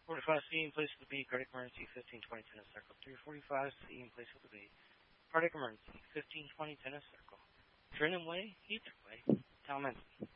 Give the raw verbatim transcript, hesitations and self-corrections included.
forty-five, C in place with the B, cardiac emergency, fifteen twenty, tennis circle. three forty-five, C in place with the B, cardiac emergency, fifteen twenty, tennis circle. Trinum Way, either way, Talmenton.